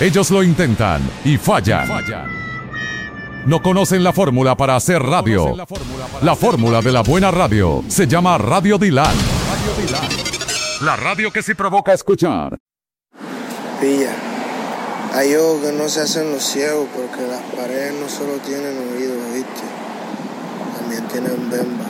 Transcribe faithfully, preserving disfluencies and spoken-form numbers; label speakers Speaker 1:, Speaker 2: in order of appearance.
Speaker 1: Ellos lo intentan y fallan. No conocen la fórmula para hacer radio. La fórmula de la buena radio se llama Radio Dilan. La radio que sí provoca escuchar.
Speaker 2: Pilla, hay ojos que no se hacen los ciegos porque las paredes no solo tienen oídos, ¿viste? También tienen bemba.